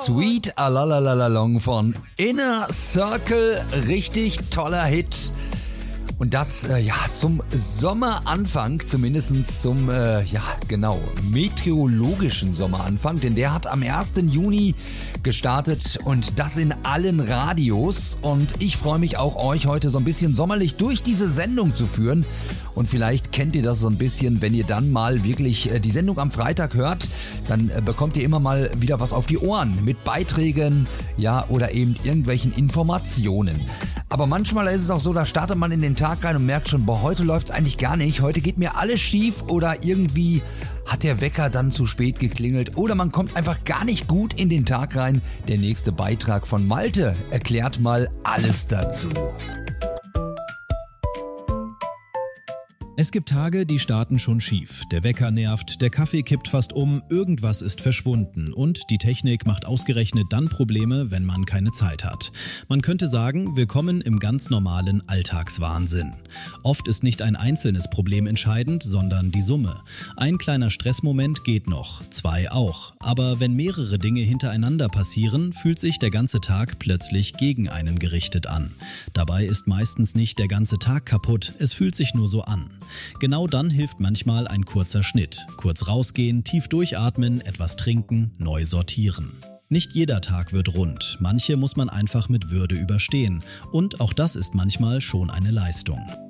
Sweet Alalalalong von Inner Circle, richtig toller Hit. Und das zum Sommeranfang, zumindest zum meteorologischen Sommeranfang, denn der hat am 1. Juni gestartet und das in allen Radios. Und ich freue mich auch, euch heute so ein bisschen sommerlich durch diese Sendung zu führen. Und vielleicht kennt ihr das so ein bisschen, wenn ihr dann mal wirklich die Sendung am Freitag hört, dann bekommt ihr immer mal wieder was auf die Ohren mit Beiträgen, oder eben irgendwelchen Informationen. Aber manchmal ist es auch so, da startet man in den Tag rein und merkt schon, heute läuft's eigentlich gar nicht, heute geht mir alles schief oder irgendwie hat der Wecker dann zu spät geklingelt oder man kommt einfach gar nicht gut in den Tag rein. Der nächste Beitrag von Malte erklärt mal alles dazu. Es gibt Tage, die starten schon schief. Der Wecker nervt, der Kaffee kippt fast um, irgendwas ist verschwunden und die Technik macht ausgerechnet dann Probleme, wenn man keine Zeit hat. Man könnte sagen, wir kommen im ganz normalen Alltagswahnsinn. Oft ist nicht ein einzelnes Problem entscheidend, sondern die Summe. Ein kleiner Stressmoment geht noch, 2 auch. Aber wenn mehrere Dinge hintereinander passieren, fühlt sich der ganze Tag plötzlich gegen einen gerichtet an. Dabei ist meistens nicht der ganze Tag kaputt, es fühlt sich nur so an. Genau dann hilft manchmal ein kurzer Schnitt. Kurz rausgehen, tief durchatmen, etwas trinken, neu sortieren. Nicht jeder Tag wird rund, manche muss man einfach mit Würde überstehen. Und auch das ist manchmal schon eine Leistung.